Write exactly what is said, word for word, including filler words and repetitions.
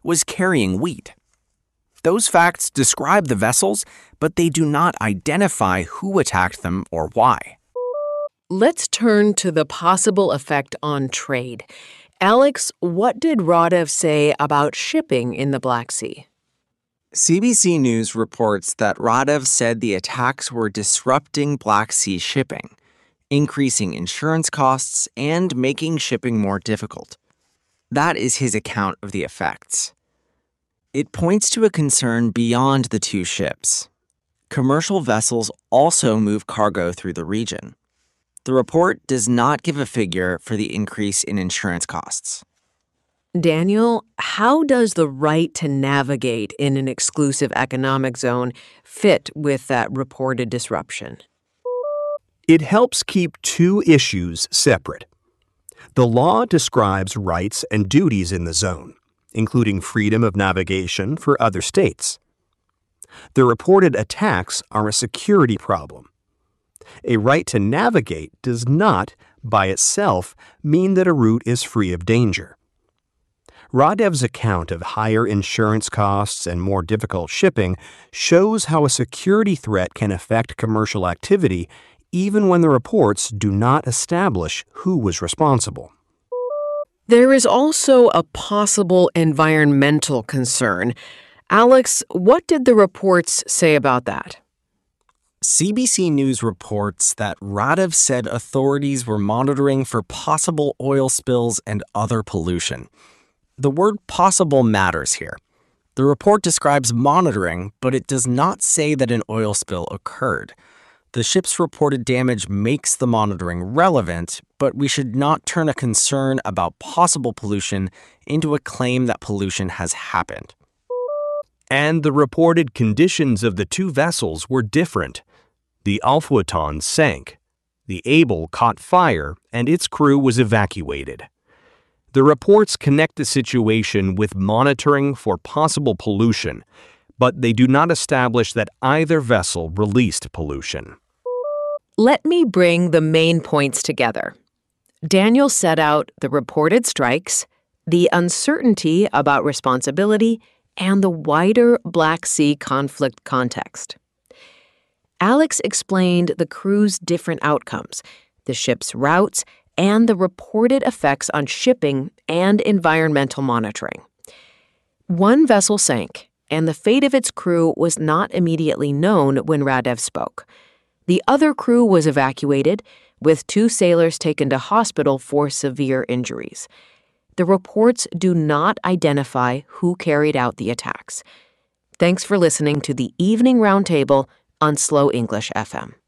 was carrying wheat. Those facts describe the vessels, but they do not identify who attacked them or why. Let's turn to the possible effect on trade. Alex, what did Radev say about shipping in the Black Sea? C B C News reports that Radev said the attacks were disrupting Black Sea shipping, increasing insurance costs, and making shipping more difficult. That is his account of the effects. It points to a concern beyond the two ships. Commercial vessels also move cargo through the region. The report does not give a figure for the increase in insurance costs. Daniel, how does the right to navigate in an exclusive economic zone fit with that reported disruption? It helps keep two issues separate. The law describes rights and duties in the zone, including freedom of navigation for other states. The reported attacks are a security problem. A right to navigate does not, by itself, mean that a route is free of danger. Radev's account of higher insurance costs and more difficult shipping shows how a security threat can affect commercial activity even when the reports do not establish who was responsible. There is also a possible environmental concern. Alex, what did the reports say about that? C B C News reports that Radev said authorities were monitoring for possible oil spills and other pollution. The word possible matters here. The report describes monitoring, but it does not say that an oil spill occurred. The ship's reported damage makes the monitoring relevant, but we should not turn a concern about possible pollution into a claim that pollution has happened. And the reported conditions of the two vessels were different. The Alfuatan sank. The Able caught fire, and its crew was evacuated. The reports connect the situation with monitoring for possible pollution, but they do not establish that either vessel released pollution. Let me bring the main points together. Daniel set out the reported strikes, the uncertainty about responsibility, and the wider Black Sea conflict context. Alex explained the crew's different outcomes, the ship's routes, and the reported effects on shipping and environmental monitoring. One vessel sank, and the fate of its crew was not immediately known when Radev spoke. The other crew was evacuated, with two sailors taken to hospital for severe injuries. The reports do not identify who carried out the attacks. Thanks for listening to the Evening Roundtable on Slow English F M.